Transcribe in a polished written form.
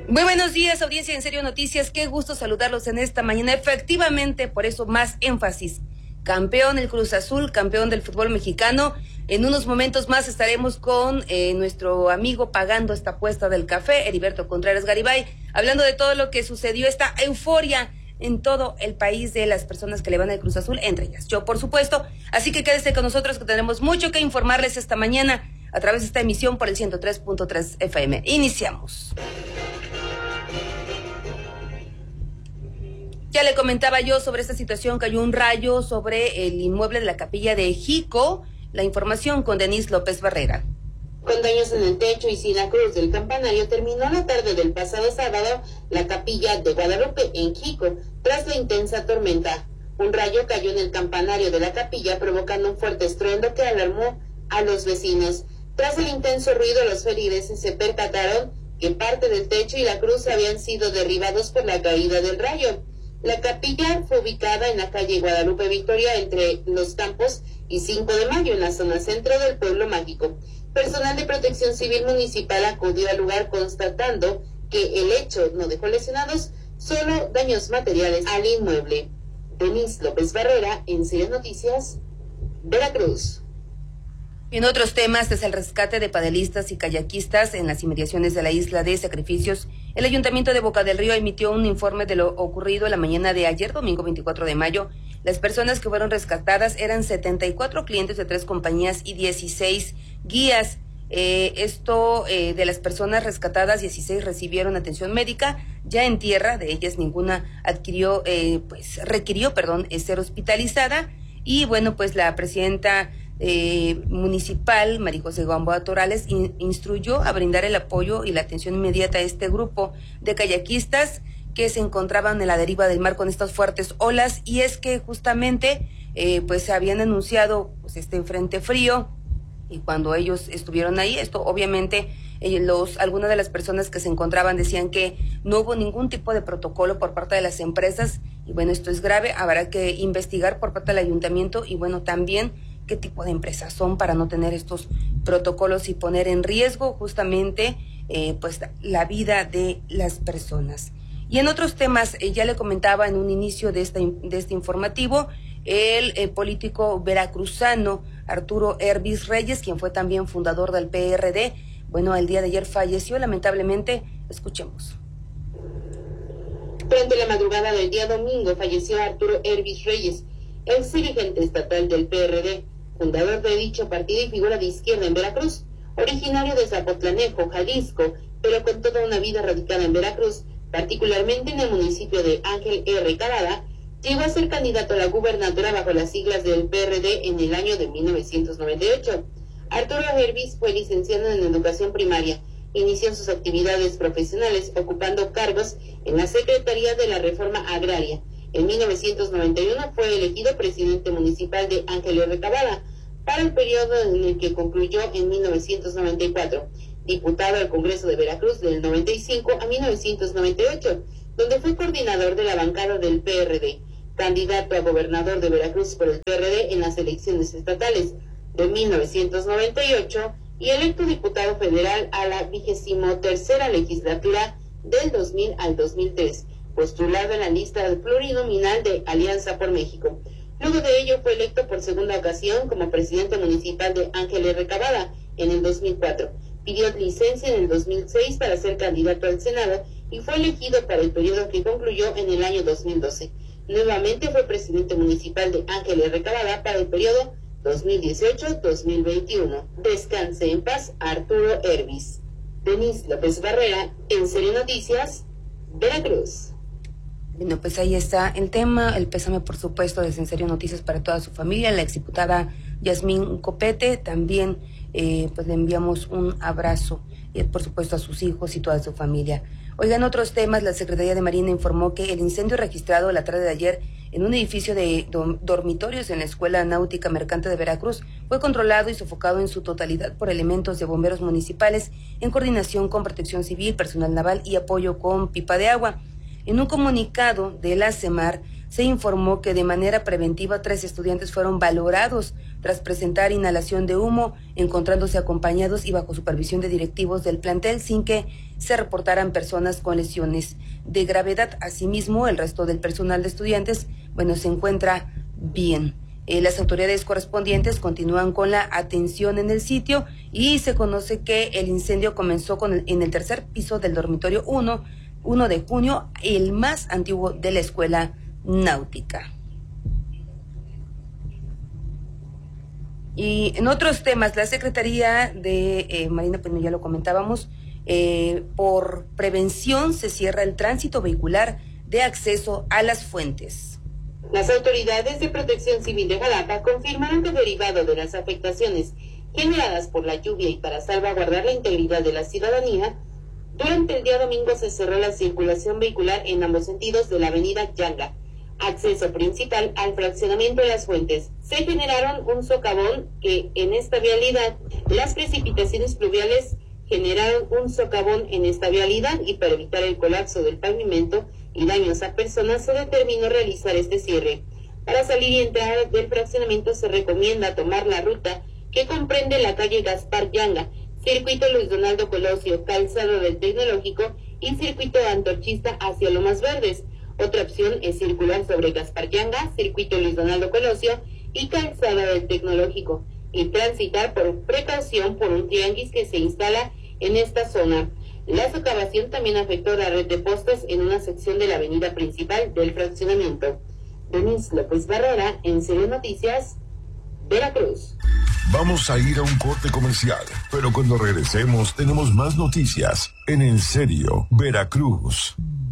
Muy buenos días, audiencia En Serio Noticias. Qué gusto saludarlos en esta mañana. Efectivamente, por eso más énfasis. Campeón el Cruz Azul, campeón del fútbol mexicano. En unos momentos más estaremos con nuestro amigo pagando esta apuesta del café, Heriberto Contreras Garibay, hablando de todo lo que sucedió, esta euforia en todo el país de las personas que le van al Cruz Azul, entre ellas yo, por supuesto. Así que quédese con nosotros, que tenemos mucho que informarles esta mañana a través de esta emisión por el 103.3 FM. Iniciamos. Ya le comentaba yo sobre esta situación, cayó un rayo sobre el inmueble de la capilla de Jico. La información con Denise López Barrera. Con daños en el techo y sin la cruz del campanario, terminó la tarde del pasado sábado la capilla de Guadalupe en Jico, tras la intensa tormenta. Un rayo cayó en el campanario de la capilla, provocando un fuerte estruendo que alarmó a los vecinos. Tras el intenso ruido, los feligreses se percataron que parte del techo y la cruz habían sido derribados por la caída del rayo. La capilla fue ubicada en la calle Guadalupe Victoria, entre Los Campos y 5 de Mayo, en la zona centro del pueblo mágico. Personal de Protección Civil Municipal acudió al lugar, constatando que el hecho no dejó lesionados, solo daños materiales al inmueble. Denise López Barrera, En Serio Noticias, Veracruz. En otros temas, desde el rescate de padelistas y kayakistas en las inmediaciones de la isla de Sacrificios, el Ayuntamiento de Boca del Río emitió un informe de lo ocurrido la mañana de ayer, domingo 24 de mayo. Las personas que fueron rescatadas eran 74 clientes de 3 compañías y 16 guías. De las personas rescatadas, 16 recibieron atención médica ya en tierra. De ellas ninguna requirió ser hospitalizada. Y bueno, pues la presidenta municipal, María José Gamboa Torales, instruyó a brindar el apoyo y la atención inmediata a este grupo de kayakistas que se encontraban en la deriva del mar con estas fuertes olas. Y es que justamente se habían anunciado este frente frío, y cuando ellos estuvieron ahí, esto obviamente algunas de las personas que se encontraban decían que no hubo ningún tipo de protocolo por parte de las empresas. Y bueno, esto es grave, habrá que investigar por parte del ayuntamiento y bueno, también qué tipo de empresas son para no tener estos protocolos y poner en riesgo justamente la vida de las personas. Y en otros temas, ya le comentaba en un inicio de este informativo, el político veracruzano Arturo Hervis Reyes, quien fue también fundador del PRD, bueno, el día de ayer falleció lamentablemente. Escuchemos. Durante la madrugada del día domingo falleció Arturo Hervis Reyes, ex dirigente estatal del PRD, fundador de dicho partido y figura de izquierda en Veracruz, originario de Zapotlanejo, Jalisco, pero con toda una vida radicada en Veracruz, particularmente en el municipio de Ángel R. Cavada. Llegó a ser candidato a la gubernatura bajo las siglas del PRD en el año de 1998. Arturo Hervis fue licenciado en educación primaria. Inició sus actividades profesionales ocupando cargos en la Secretaría de la Reforma Agraria. En 1991 fue elegido presidente municipal de Ángel R. Cavada para el periodo en el que concluyó en 1994. Diputado al Congreso de Veracruz del 95 a 1998, donde fue coordinador de la bancada del PRD, candidato a gobernador de Veracruz por el PRD en las elecciones estatales de 1998 y electo diputado federal a la 23ª legislatura del 2000 al 2003, postulado en la lista plurinominal de Alianza por México. Luego de ello fue electo por segunda ocasión como presidente municipal de Ángel R. Cavada en el 2004. Pidió licencia en el 2006 para ser candidato al Senado y fue elegido para el periodo que concluyó en el año 2012. Nuevamente fue presidente municipal de Ángel R. Cavada para el periodo 2018-2021. Descanse en paz, Arturo Hervis. Denise López Barrera, En Serio Noticias, Veracruz. Bueno, pues ahí está el tema, el pésame por supuesto de En Serio Noticias para toda su familia, la exdiputada Yasmín Copete, también le enviamos un abrazo, por supuesto a sus hijos y toda su familia. Oigan, otros temas, la Secretaría de Marina informó que el incendio registrado la tarde de ayer en un edificio de dormitorios en la Escuela Náutica Mercante de Veracruz fue controlado y sofocado en su totalidad por elementos de bomberos municipales en coordinación con Protección Civil, personal naval y apoyo con pipa de agua. En un comunicado de la CEMAR se informó que de manera preventiva 3 estudiantes fueron valorados tras presentar inhalación de humo, encontrándose acompañados y bajo supervisión de directivos del plantel sin que se reportaran personas con lesiones de gravedad. Asimismo, el resto del personal de estudiantes, se encuentra bien. Las autoridades correspondientes continúan con la atención en el sitio y se conoce que el incendio comenzó en el tercer piso del dormitorio 1 de junio, el más antiguo de la escuela náutica. Y en otros temas, la Secretaría de Marina, pues ya lo comentábamos, por prevención se cierra el tránsito vehicular de acceso a las fuentes. Las autoridades de Protección Civil de Jalapa confirmaron que derivado de las afectaciones generadas por la lluvia y para salvaguardar la integridad de la ciudadanía, durante el día domingo se cerró la circulación vehicular en ambos sentidos de la avenida Yanga, acceso principal al fraccionamiento de Las Fuentes. Se generaron un socavón que en esta vialidad, las precipitaciones pluviales generaron un socavón en esta vialidad y para evitar el colapso del pavimento y daños a personas se determinó realizar este cierre. Para salir y entrar del fraccionamiento se recomienda tomar la ruta que comprende la calle Gaspar Yanga, circuito Luis Donaldo Colosio, calzado del Tecnológico y circuito antorchista hacia Lomas Verdes. Otra opción es circular sobre Gaspar Yanga, circuito Luis Donaldo Colosio y calzada del Tecnológico y transitar por precaución por un tianguis que se instala en esta zona. La socavación también afectó la red de postes en una sección de la avenida principal del fraccionamiento. Denise López Barrera, en Serio Noticias, Veracruz. Vamos a ir a un corte comercial, pero cuando regresemos tenemos más noticias en En Serio, Veracruz.